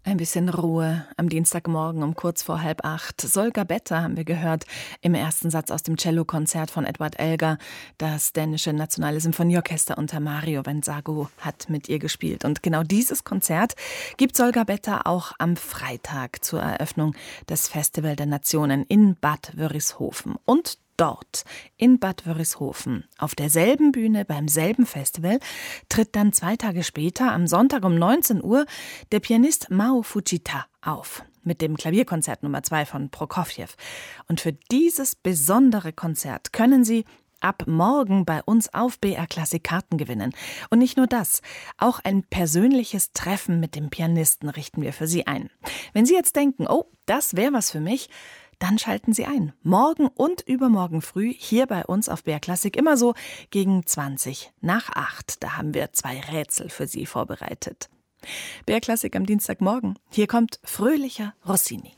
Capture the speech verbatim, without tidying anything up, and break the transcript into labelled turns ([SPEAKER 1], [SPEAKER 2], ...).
[SPEAKER 1] Ein bisschen Ruhe am Dienstagmorgen um kurz vor halb acht. Sol Gabetta haben wir gehört im ersten Satz aus dem Cellokonzert von Edward Elgar. Das dänische Nationale Symphonieorchester unter Mario Venzago hat mit ihr gespielt. Und genau dieses Konzert gibt Sol Gabetta auch am Freitag zur Eröffnung des Festival der Nationen in Bad Wörishofen. Und dort, in Bad Wörishofen, auf derselben Bühne, beim selben Festival, tritt dann zwei Tage später, am Sonntag um neunzehn Uhr, der Pianist Mao Fujita auf, mit dem Klavierkonzert Nummer zwei von Prokofjew. Und für dieses besondere Konzert können Sie ab morgen bei uns auf B R Klassik Karten gewinnen. Und nicht nur das, auch ein persönliches Treffen mit dem Pianisten richten wir für Sie ein. Wenn Sie jetzt denken, oh, das wäre was für mich, dann schalten Sie ein. Morgen und übermorgen früh hier bei uns auf B R Klassik, immer so gegen zwanzig nach acht. Da haben wir zwei Rätsel für Sie vorbereitet. B R Klassik am Dienstagmorgen. Hier kommt fröhlicher Rossini.